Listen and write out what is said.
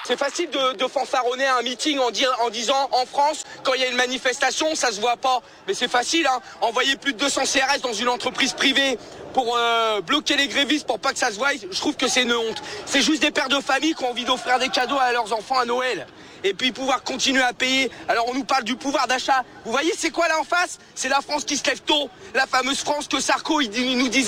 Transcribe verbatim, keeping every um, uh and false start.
C'est facile de, de fanfaronner à un meeting en, dire, en disant en France, quand il y a une manifestation, ça se voit pas. Mais c'est facile, hein. Envoyer plus de deux cents C R S dans une entreprise privée pour euh, bloquer les grévistes pour pas que ça se voie, je trouve que c'est une honte. C'est juste des pères de famille qui ont envie d'offrir des cadeaux à leurs enfants à Noël. Et puis pouvoir continuer à payer. Alors on nous parle du pouvoir d'achat. Vous voyez c'est quoi là en face? C'est la France qui se lève tôt. La fameuse France que Sarko il, il nous disait.